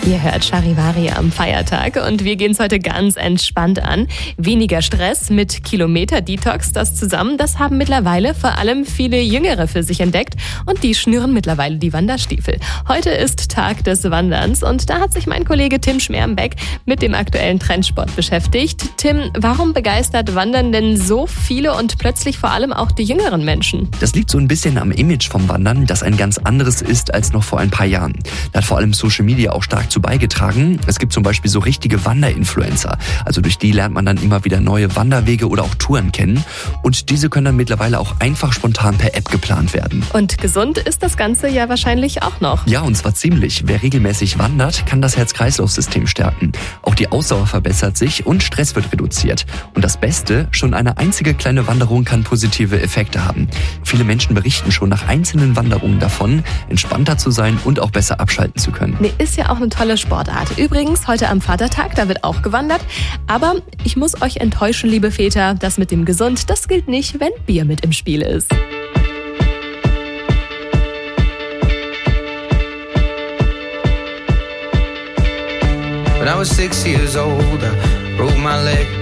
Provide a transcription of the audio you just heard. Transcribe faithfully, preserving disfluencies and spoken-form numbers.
Ihr hört Charivari am Feiertag und wir gehen es heute ganz entspannt an. Weniger Stress mit Kilometer-Detox, das zusammen, das haben mittlerweile vor allem viele Jüngere für sich entdeckt und die schnüren mittlerweile die Wanderstiefel. Heute ist Tag des Wanderns und da hat sich mein Kollege Tim Schmermbeck mit dem aktuellen Trendsport beschäftigt. Tim, warum begeistert Wandern denn so viele und plötzlich vor allem auch die jüngeren Menschen? Das liegt so ein bisschen am Image vom Wandern, das ein ganz anderes ist als noch vor ein paar Jahren. Da hat vor allem Social Media auch stark zu beigetragen. Es gibt zum Beispiel so richtige Wanderinfluencer. Also durch die lernt man dann immer wieder neue Wanderwege oder auch Touren kennen. Und diese können dann mittlerweile auch einfach spontan per App geplant werden. Und gesund ist das Ganze ja wahrscheinlich auch noch. Ja, und zwar ziemlich. Wer regelmäßig wandert, kann das Herz-Kreislauf-System stärken. Auch die Ausdauer verbessert sich und Stress wird reduziert. Und das Beste, schon eine einzige kleine Wanderung kann positive Effekte haben. Viele Menschen berichten schon nach einzelnen Wanderungen davon, entspannter zu sein und auch besser abschalten zu können. Nee, ist ja auch eine tolle Sportart. Übrigens, heute am Vatertag, da wird auch gewandert. Aber ich muss euch enttäuschen, liebe Väter, das mit dem Gesund, das gilt nicht, wenn Bier mit im Spiel ist. When I was six years old, I broke my leg.